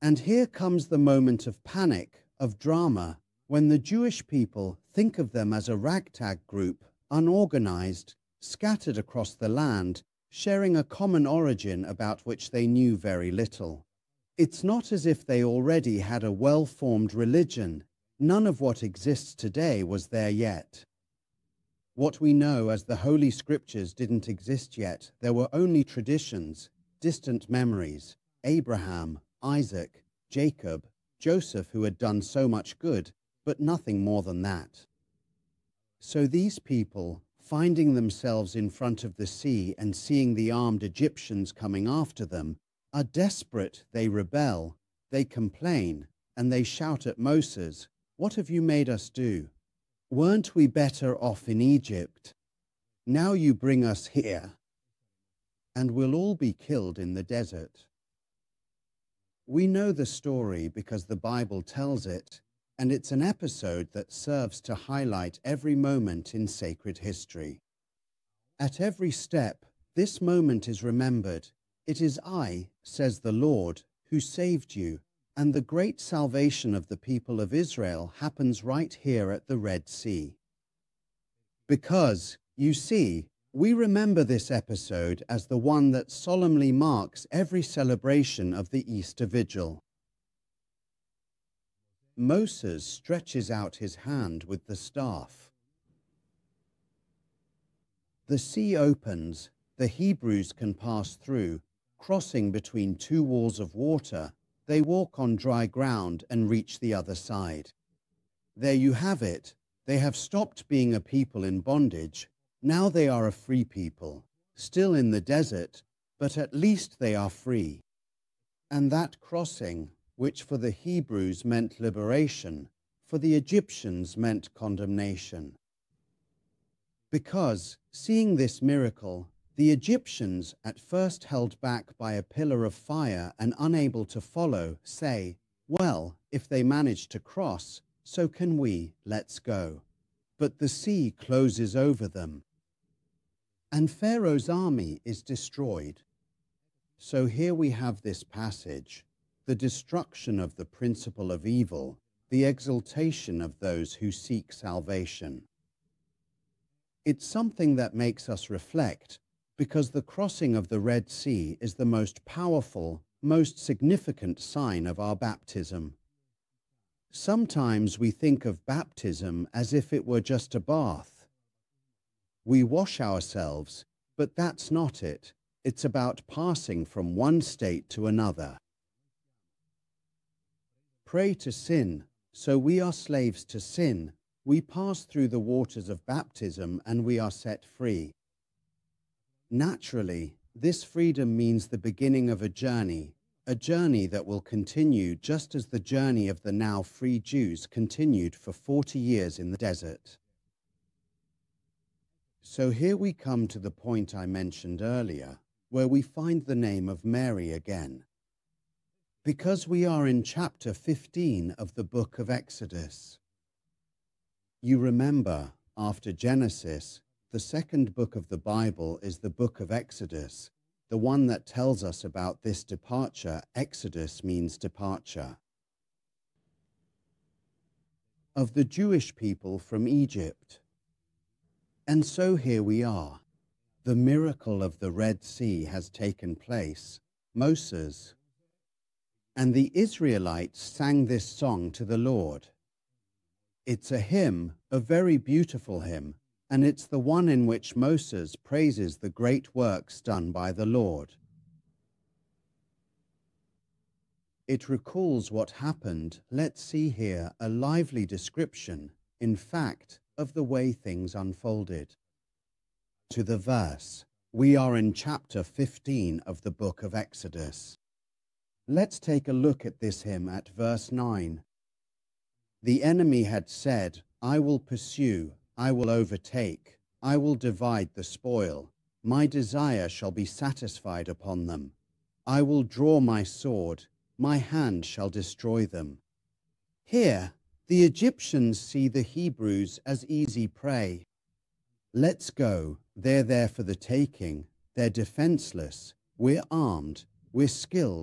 And here comes the moment of panic, of drama, when the Jewish people think of them as a ragtag group, unorganized, scattered across the land, sharing a common origin about which they knew very little. It's not as if they already had a well-formed religion. None of what exists today was there yet. What we know as the Holy Scriptures didn't exist yet. There were only traditions, distant memories, Abraham, Isaac, Jacob, Joseph, who had done so much good, but nothing more than that. So these people, finding themselves in front of the sea and seeing the armed Egyptians coming after them, are desperate. They rebel, they complain, and they shout at Moses, "What have you made us do? Weren't we better off in Egypt? Now you bring us here, and we'll all be killed in the desert." We know the story because the Bible tells it, and it's an episode that serves to highlight every moment in sacred history. At every step, this moment is remembered. It is I, says the Lord, who saved you, and the great salvation of the people of Israel happens right here at the Red Sea. Because, you see, we remember this episode as the one that solemnly marks every celebration of the Easter Vigil. Moses stretches out his hand with the staff. The sea opens, the Hebrews can pass through, crossing between two walls of water. They walk on dry ground and reach the other side. There you have it. They have stopped being a people in bondage. Now they are a free people, still in the desert, but at least they are free. And that crossing, which for the Hebrews meant liberation, for the Egyptians meant condemnation. Because, seeing this miracle, the Egyptians, at first held back by a pillar of fire and unable to follow, say, "Well, if they manage to cross, so can we, let's go." But the sea closes over them, and Pharaoh's army is destroyed. So here we have this passage, the destruction of the principle of evil, the exaltation of those who seek salvation. It's something that makes us reflect, because the crossing of the Red Sea is the most powerful, most significant sign of our baptism. Sometimes we think of baptism as if it were just a bath. We wash ourselves, but that's not it. It's about passing from one state to another. Prey to sin, so we are slaves to sin. We pass through the waters of baptism and we are set free. Naturally, this freedom means the beginning of a journey that will continue just as the journey of the now free Jews continued for 40 years in the desert. So here we come to the point I mentioned earlier, where we find the name of Mary again. Because we are in chapter 15 of the book of Exodus. You remember, after Genesis, the second book of the Bible is the book of Exodus, the one that tells us about this departure. Exodus means departure. Of the Jewish people from Egypt. And so here we are. The miracle of the Red Sea has taken place. Moses and the Israelites sang this song to the Lord. It's a hymn, a very beautiful hymn, and it's the one in which Moses praises the great works done by the Lord. It recalls what happened. Let's see here a lively description, in fact, of the way things unfolded. To the verse, we are in chapter 15 of the book of Exodus. Let's take a look at this hymn at verse 9. The enemy had said, "I will pursue, I will overtake, I will divide the spoil. My desire shall be satisfied upon them. I will draw my sword, my hand shall destroy them." Here, the Egyptians see the Hebrews as easy prey. Let's go, they're there for the taking, they're defenseless, we're armed, we're skilled.